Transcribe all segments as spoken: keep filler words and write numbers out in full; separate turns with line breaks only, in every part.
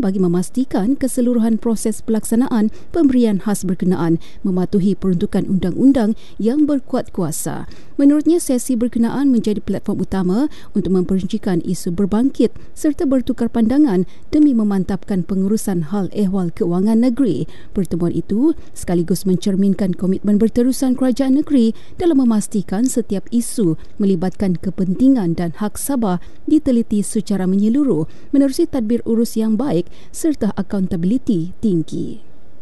bagi memastikan keseluruhan proses pelaksanaan pemberian khas berkenaan mematuhi peruntukan undang-undang yang berkuat kuasa. Menurutnya, sesi berkenaan menjadi platform utama untuk memperincikan isu berbangkit serta bertukar pandangan demi memantapkan pengurusan hal ehwal keuangan negeri. Pertemuan itu sekaligus mencerminkan komitmen berterusan kerajaan negeri dalam memastikan setiap isu melibatkan kepentingan dan hak Sabah diteliti secara menyeluruh menerusi tadbir urus yang baik serta accountability tinggi.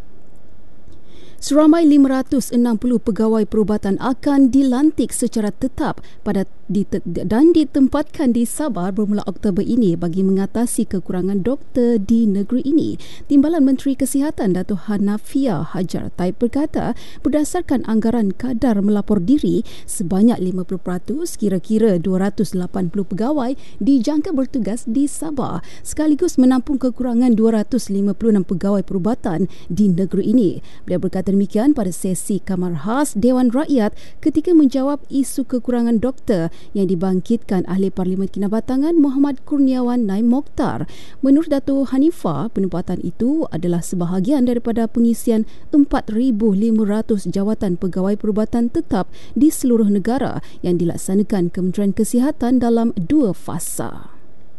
Seramai lima ratus enam puluh pegawai perubatan akan dilantik secara tetap pada di, dan ditempatkan di Sabah bermula Oktober ini bagi mengatasi kekurangan doktor di negeri ini. Timbalan Menteri Kesihatan Datuk Hanafiah Hajar Taib berkata, berdasarkan anggaran kadar melapor diri, sebanyak lima puluh peratus kira-kira dua ratus lapan puluh pegawai dijangka bertugas di Sabah sekaligus menampung kekurangan dua ratus lima puluh enam pegawai perubatan di negeri ini. Beliau berkata demikian pada sesi Kamar Khas Dewan Rakyat ketika menjawab isu kekurangan doktor yang dibangkitkan Ahli Parlimen Kinabatangan Muhammad Kurniawan Naim Mokhtar. Menurut Datuk Hanifah, penempatan itu adalah sebahagian daripada pengisian empat ribu lima ratus jawatan pegawai perubatan tetap di seluruh negara yang dilaksanakan Kementerian Kesihatan dalam dua fasa.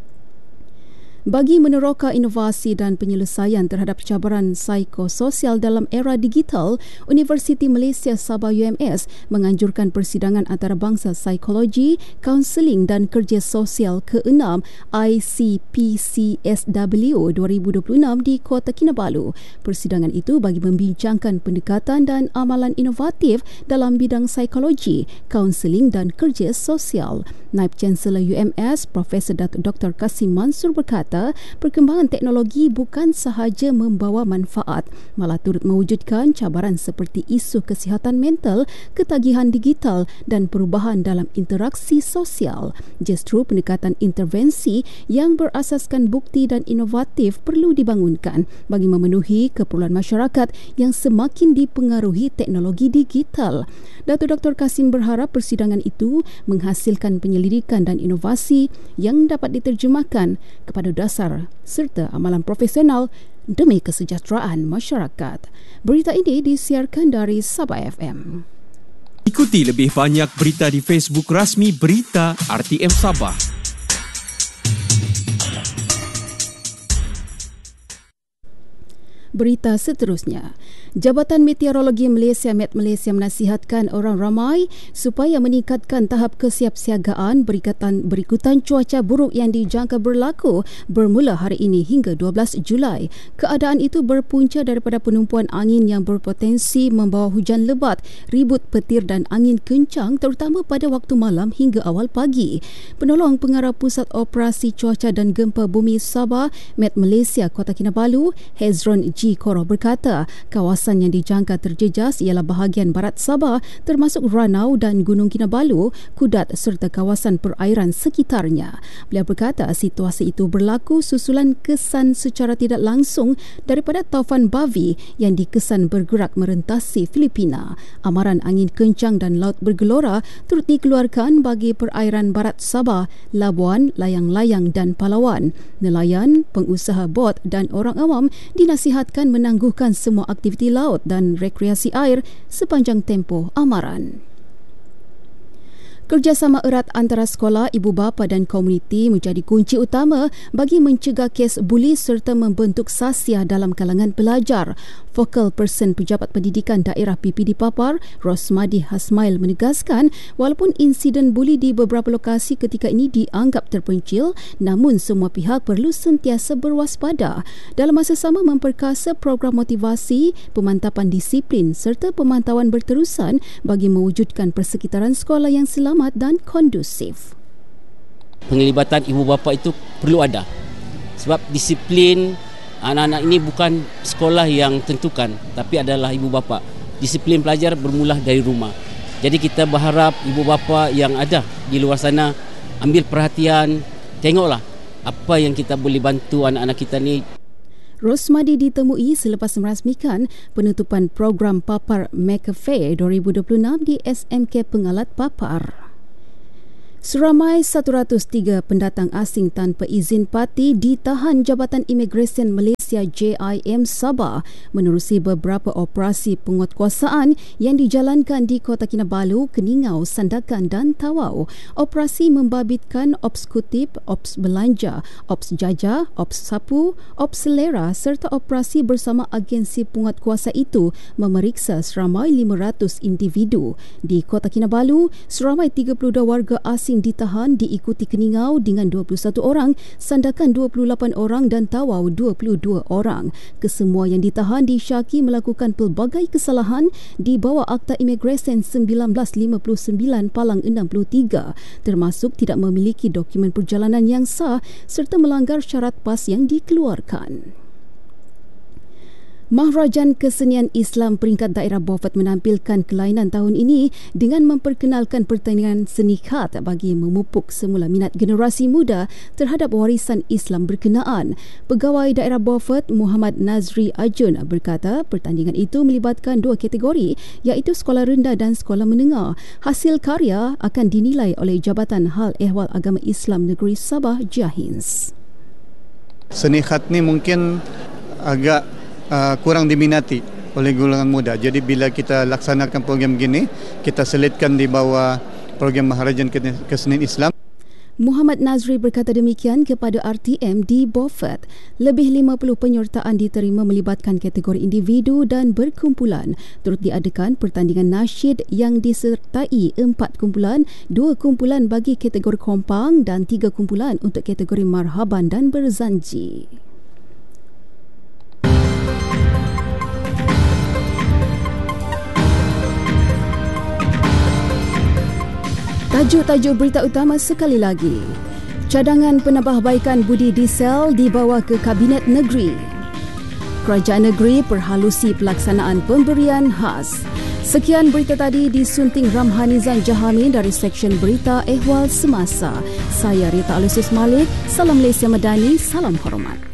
Bagi meneroka inovasi dan penyelesaian terhadap cabaran psikososial dalam era digital, Universiti Malaysia Sabah U M S menganjurkan persidangan antarabangsa psikologi, kaunseling dan kerja sosial keenam I C P C S W dua ribu dua puluh enam di Kota Kinabalu. Persidangan itu bagi membincangkan pendekatan dan amalan inovatif dalam bidang psikologi, kaunseling dan kerja sosial. Naib Chancellor U M S Profesor Doktor Kasim Mansur berkata, perkembangan teknologi bukan sahaja membawa manfaat, malah turut mewujudkan cabaran seperti isu kesihatan mental, ketagihan digital dan perubahan dalam interaksi sosial. Justru pendekatan intervensi yang berasaskan bukti dan inovatif perlu dibangunkan bagi memenuhi keperluan masyarakat yang semakin dipengaruhi teknologi digital. Datuk Doktor Kasim berharap persidangan itu menghasilkan penyelidikan dan inovasi yang dapat diterjemahkan kepada dasar serta amalan profesional demi kesejahteraan masyarakat. Berita ini disiarkan dari Sabah F M.
Ikuti lebih banyak berita di Facebook rasmi Berita R T M Sabah.
Berita seterusnya, Jabatan Meteorologi Malaysia Met Malaysia menasihatkan orang ramai supaya meningkatkan tahap kesiapsiagaan berikutan, berikutan cuaca buruk yang dijangka berlaku bermula hari ini hingga dua belas Julai. Keadaan itu berpunca daripada penumpuan angin yang berpotensi membawa hujan lebat, ribut petir dan angin kencang terutama pada waktu malam hingga awal pagi. Penolong Pengarah Pusat Operasi Cuaca dan Gempa Bumi Sabah Met Malaysia Kota Kinabalu, Hezron G. Koro berkata, kawasan yang dijangka terjejas ialah bahagian barat Sabah termasuk Ranau dan Gunung Kinabalu, Kudat serta kawasan perairan sekitarnya. Beliau berkata situasi itu berlaku susulan kesan secara tidak langsung daripada taufan Bavi yang dikesan bergerak merentasi Filipina. Amaran angin kencang dan laut bergelora turut dikeluarkan bagi perairan barat Sabah, Labuan, layang-layang dan Palawan. Nelayan, pengusaha bot dan orang awam dinasihatkan menangguhkan semua aktiviti laut dan rekreasi air sepanjang tempoh amaran. Kerjasama erat antara sekolah, ibu bapa dan komuniti menjadi kunci utama bagi mencegah kes buli serta membentuk sasia dalam kalangan pelajar. Focal Person Pejabat Pendidikan Daerah P P D Papar, Rosmadi Hasmail menegaskan walaupun insiden buli di beberapa lokasi ketika ini dianggap terpencil, namun semua pihak perlu sentiasa berwaspada. Dalam masa sama memperkasa program motivasi, pemantapan disiplin serta pemantauan berterusan bagi mewujudkan persekitaran sekolah yang selamat dan kondusif.
Penglibatan ibu bapa itu perlu ada. Sebab disiplin anak-anak ini bukan sekolah yang tentukan, tapi adalah ibu bapa. Disiplin pelajar bermula dari rumah. Jadi kita berharap ibu bapa yang ada di luar sana ambil perhatian, tengoklah apa yang kita boleh bantu anak-anak kita ni.
Rosmadi ditemui selepas merasmikan penutupan program Papar Maker Fair dua ribu dua puluh enam di S M K Pengalat Papar. Seramai seratus tiga pendatang asing tanpa izin parti ditahan Jabatan Imigresen Malaysia J I M Sabah menerusi beberapa operasi penguatkuasaan yang dijalankan di Kota Kinabalu, Keningau, Sandakan dan Tawau. Operasi membabitkan Ops Kutip, Ops Belanja, Ops Jaja, Ops Sapu, Ops Selera serta operasi bersama agensi penguatkuasa itu memeriksa seramai lima ratus individu. Di Kota Kinabalu, seramai tiga puluh dua warga asing ditahan diikuti Keningau dengan dua puluh satu orang, Sandakan dua puluh lapan orang dan Tawau dua puluh dua orang. Kesemua yang ditahan disyaki melakukan pelbagai kesalahan di bawah Akta Imigresen seribu sembilan ratus lima puluh sembilan Palang enam puluh tiga, termasuk tidak memiliki dokumen perjalanan yang sah serta melanggar syarat PAS yang dikeluarkan. Maharajan Kesenian Islam peringkat daerah Beaufort menampilkan kelainan tahun ini dengan memperkenalkan pertandingan seni khat bagi memupuk semula minat generasi muda terhadap warisan Islam berkenaan. Pegawai daerah Beaufort Muhammad Nazri Ajun berkata pertandingan itu melibatkan dua kategori iaitu sekolah rendah dan sekolah menengah. Hasil karya akan dinilai oleh Jabatan Hal Ehwal Agama Islam Negeri Sabah Jahins.
Seni khat ni mungkin agak Uh, kurang diminati oleh golongan muda. Jadi bila kita laksanakan program begini, kita selitkan di bawah program Maharajan Kesenian Islam.
Muhammad Nazri berkata demikian kepada R T M di Beaufort. Lebih lima puluh penyertaan diterima melibatkan kategori individu dan berkumpulan. Turut diadakan pertandingan nasyid yang disertai empat kumpulan, dua kumpulan bagi kategori kompang dan tiga kumpulan untuk kategori marhaban dan berzanji. Tajuk-tajuk berita utama sekali lagi. Cadangan penambahbaikan budi diesel dibawa ke Kabinet Negeri. Kerajaan negeri perhalusi pelaksanaan pemberian khas. Sekian berita tadi disunting Ramhanizan Jahamin dari Seksyen Berita Ehwal Semasa. Saya Rita Alusus Malik. Salam Malaysia Madani. Salam hormat.